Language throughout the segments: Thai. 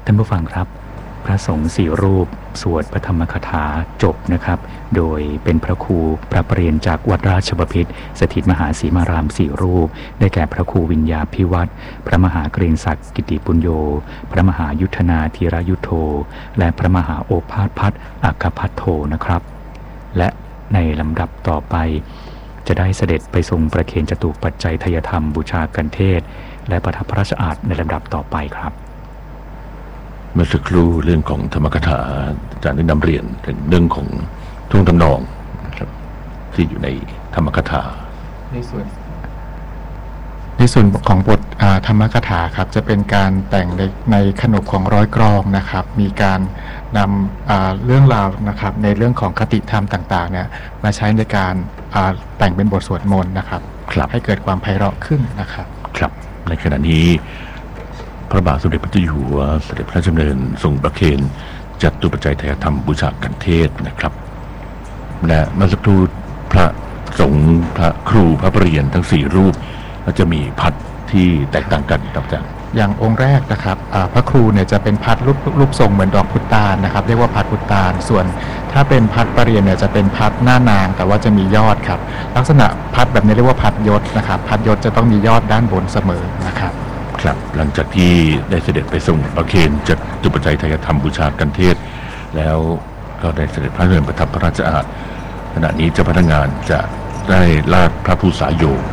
ท่านผู้ฟังครับพระสงฆ์4รูปสวดพระธรรมคาถาจบนะครับโดยเป็นพระครูพระประเรียนจากวัดราชบพิตรสถิตมหาสีมาราม4รูปได้แก่พระครูวิญญาภิวัตรพระมหาเกรียงศักดิ์กิติปุญโญพระมหายุทธนาธีรยุทโธและพระมหาโอภาสพัฒน์อัคคพัทโธนะครับและในลำดับต่อไปจะได้เสด็จไปทรงประเคนจตุปัจจัยทายธรรมบูชากันเทศและประทับพระราชอาสน์ในลำดับต่อไปครับเมื่อสักครู่เรื่องของธรรมกถาอาจารย์ได้นำเรียนถึงเรื่องของท่วงทำนองนะครับที่อยู่ในธรรมกถาในส่วนของบทธรรมกถาครับจะเป็นการแต่งในขนบของร้อยกลองนะครับมีการนำเรื่องราวนะครับในเรื่องของคติธรรมต่างๆเนี่ยมาใช้ในการแต่งเป็นบทสวดมนต์นะครับให้เกิดความไพเราะขึ้นนะครับครับในขณะนี้พระบาทสมเด็จพระเจ้าอยู่หัวเสด็จพระราชดำเนินทรงประเคนจตุปัจจัยทายธรรมบูชากันเทศนะครับและเมื่อสักครู่พระสงฆ์พระครูพระประเรียนทั้ง4รูปก็จะมีพัดที่แตกต่างกันครับอาจารย์อย่างองค์แรกนะครับพระครูเนี่ยจะเป็นพัดรูปทรงเหมือนดอกพุตานนะครับเรียกว่าพัดพุตานส่วนถ้าเป็นพัดประเรียนเนี่ยจะเป็นพัดหน้านางแต่ว่าจะมียอดครับลักษณะพัดแบบนี้เรียกว่าพัดยศนะครับพัดยศจะต้องมียอดด้านบนเสมอนะครับครับหลังจากที่ได้เสด็จไปทรงประเคนจตุปัจจัยทายธรรมบูชากันเทศแล้วก็ได้เสด็จพระเรือนประทับพระราชอาสน์ขณะนี้เจ้าพนักงานจะได้ลาดพระภูษาโยง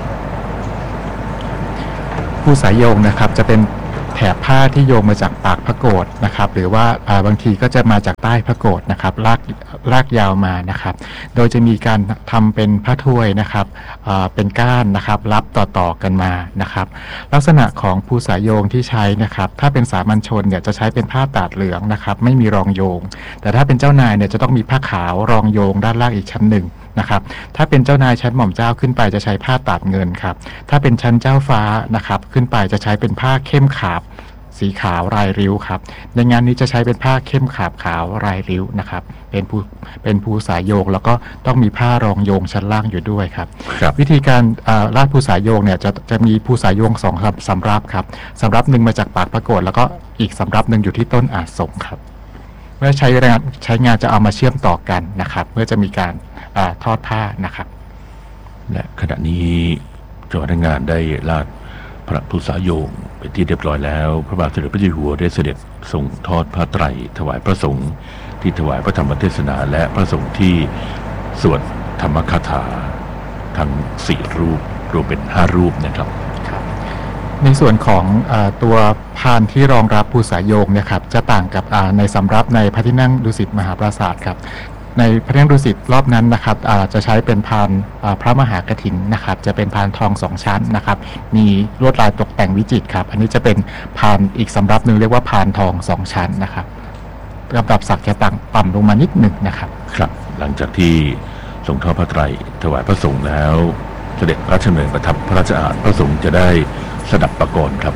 ภูษาโยงนะครับจะเป็นแถบผ้าที่โยงมาจากปากพระโกศนะครับหรือว่าบางทีก็จะมาจากใต้พระโกศนะครับลากยาวมานะครับโดยจะมีการทำเป็นพระถ้วยนะครับเป็นก้านนะครับรับต่อกันมานะครับลักษณะของภูษาโยงที่ใช้นะครับถ้าเป็นสามัญชนเนี่ยจะใช้เป็นผ้าตาดเหลืองนะครับไม่มีรองโยงแต่ถ้าเป็นเจ้านายเนี่ยจะต้องมีผ้าขาวรองโยงด้านล่างอีกชั้นหนึ่งนะครับถ้าเป็นเจ้านายชั้นหม่อมเจ้าขึ้นไปจะใช้ผ้าตาดเงินครับถ้าเป็นชั้นเจ้าฟ้านะครับขึ้นไปจะใช้เป็นผ้าเข้มขาบสีขาวลายริ้วครับในงานนี้จะใช้เป็นผ้าเข้มขาบขาวลายริ้วนะครับเป็นภูษาโยงแล้วก็ต้องมีผ้ารองโยงชั้นล่างอยู่ด้วยครับวิธีการลาดภูษาโยงเนี่ยจะมีภูษาโยง2สำรับครับสำรับหนึ่งมาจากปากพระโกศแล้วก็อีกสำรับหนึ่งอยู่ที่ต้นอาสงครับเมื่อใช้งานจะเอามาเชื่อมต่อกันนะครับเพื่อจะมีการทอดผ้านะครับและขณะนี้เจ้าพนักงานได้ลาดพระภูษาโยงเป็นที่เรียบร้อยแล้วพระบาทสมเด็จพระเจ้าอยู่หัวได้เสด็จทรงทอดผ้าไตรถวายพระสงฆ์ที่ถวายพระธรรมเทศนาและพระสงฆ์ที่สวดธรรมคาถาทั้ง4รูปรวมเป็น5รูปนะครับในส่วนของตัวพานที่รองรับภูษาโยงเนี่ยครับจะต่างกับในสำรับในพระที่นั่งดุสิตมหาปราสาทครับในพระที่นั่งดุสิตรอบนั้นนะครับจะใช้เป็นพานพระมหากฐินนะครับจะเป็นพานทอง2ชั้นนะครับมีลวดลายตกแต่งวิจิตรครับอันนี้จะเป็นพานอีกสำรับหนึ่งเรียกว่าพานทอง2ชั้นนะครับลำดับศักดิ์จะต่ำลงมานิดหนึ่งนะครับครับหลังจากที่ทรงทอดพระไตรถวายพระสงฆ์แล้วเสด็จพระราชดำเนินประทับพระราชอาสน์พระสงฆ์จะได้สดับประกรณ์ครับ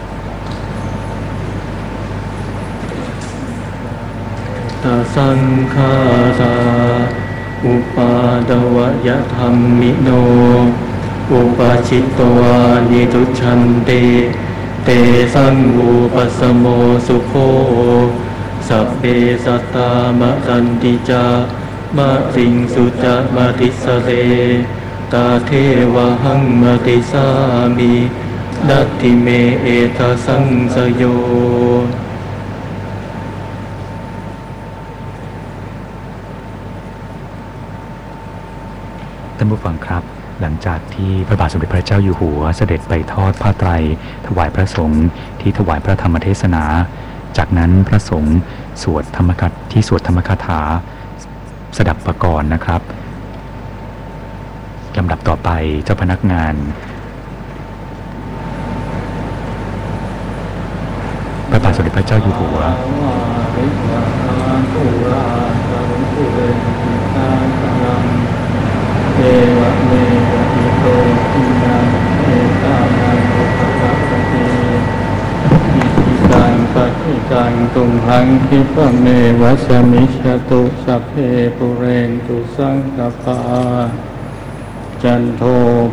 ตสังฆาราอุปาดวยธรรมิโนอุปชิตตวานิทุชันเตเตสังวูปัสสโมสุโขสัพเพสัตตามะสันติจามะสิงสุจามะติสเรตาเทวะหังมติสามิดัตติเมเอตสังสโยท่านผู้ฟังครับหลังจากที่พระบาทสมเด็จพระเจ้าอยู่หัวเสด็จไปทอดผ้าไตรถวายพระสงฆ์ที่ถวายพระธรรมเทศนาจากนั้นพระสงฆ์สวดธรรมคาถาสดับประกรณ์นะครับลำดับต่อไปเจ้าพนักงานพระบาทสมเด็จพระเจ้าอยู่หัวเอวะเมวะอิโตทินังเอตานังอุปกัปปะเตอิทิตังปะทิตังตุมหังคิปะเมวะสมิจฉตุสัพเพปุเรนตุสังกปาจันโท